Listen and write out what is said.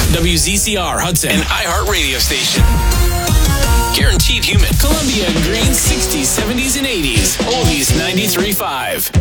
WZCR Hudson, an iHeart radio station. Guaranteed human. Columbia Green 60s, 70s, and 80s. Oldies 93.5.